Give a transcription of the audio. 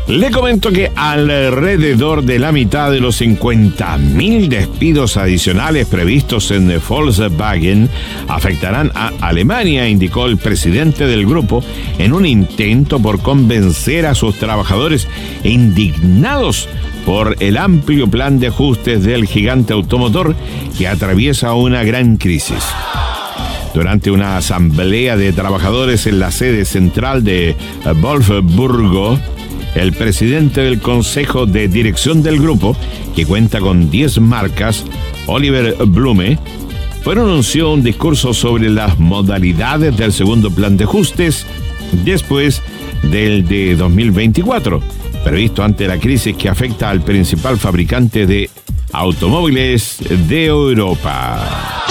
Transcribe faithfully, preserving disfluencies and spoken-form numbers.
Le comento que alrededor de la mitad de los cincuenta mil despidos adicionales previstos en Volkswagen afectarán a Alemania, indicó el presidente del grupo, en un intento por convencer a sus trabajadores indignados por el amplio plan de ajustes del gigante automotor que atraviesa una gran crisis. Durante una asamblea de trabajadores en la sede central de Wolfsburgo, el presidente del consejo de dirección del grupo, que cuenta con diez marcas, Oliver Blume, pronunció un discurso sobre las modalidades del segundo plan de ajustes después del de dos mil veinticuatro, previsto ante la crisis que afecta al principal fabricante de automóviles de Europa.